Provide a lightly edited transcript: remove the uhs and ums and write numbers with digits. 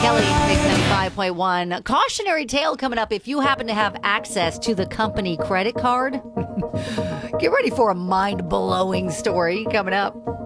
Kelly, Mix 95.1. Cautionary tale coming up. If you happen to have access to the company credit card, get ready for a mind-blowing story coming up.